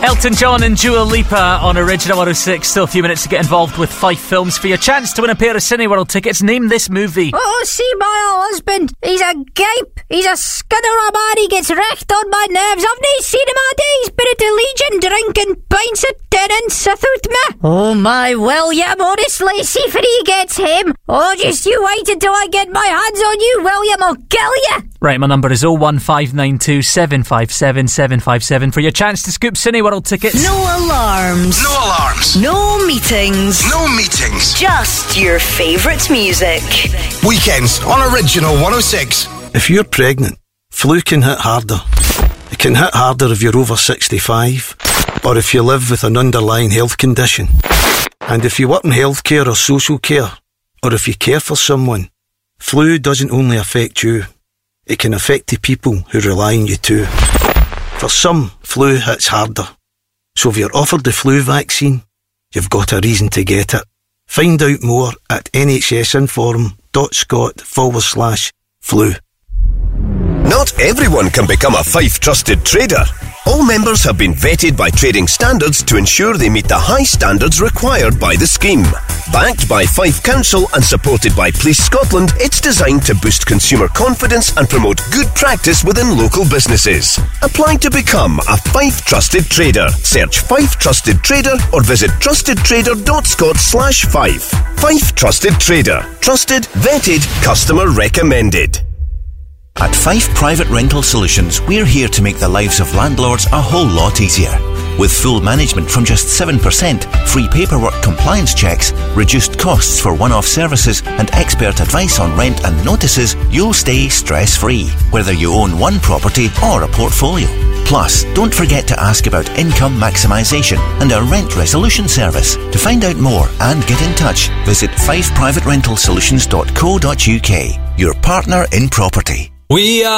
Elton John and Dua Lipa on Original 106. Still a few minutes to get involved with Fife Films for your chance to win a pair of Cineworld tickets. Name this movie. Oh, see my old husband. He's a gape. He's a scunner of man. He gets wrecked on my nerves. I've not seen him all day. He's been at the Legion drinking pints of tenants without me. Oh my William, honestly, see if he gets him. Oh, just you wait until I get my hands on you, William. I'll kill you. Right, my number is 01592 757 757 for your chance to scoop Cineworld tickets. No alarms. No alarms. No meetings. No meetings. Just your favourite music. Weekends on Original 106. If you're pregnant, flu can hit harder. It can hit harder if you're over 65 or if you live with an underlying health condition. And if you work in healthcare or social care, or if you care for someone, flu doesn't only affect you, it can affect the people who rely on you too. For some, flu hits harder. So if you're offered the flu vaccine, you've got a reason to get it. Find out more at nhsinform.scot/flu. Not everyone can become a Fife Trusted Trader. All members have been vetted by trading standards to ensure they meet the high standards required by the scheme. Backed by Fife Council and supported by Police Scotland, it's designed to boost consumer confidence and promote good practice within local businesses. Apply to become a Fife Trusted Trader. Search Fife Trusted Trader or visit trustedtrader.scot/Fife. Fife Trusted Trader. Trusted, vetted, customer recommended. At Fife Private Rental Solutions, we're here to make the lives of landlords a whole lot easier. With full management from just 7%, free paperwork compliance checks, reduced costs for one-off services and expert advice on rent and notices, you'll stay stress-free, whether you own one property or a portfolio. Plus, don't forget to ask about income maximisation and our rent resolution service. To find out more and get in touch, visit fifeprivaterentalsolutions.co.uk, your partner in property. We are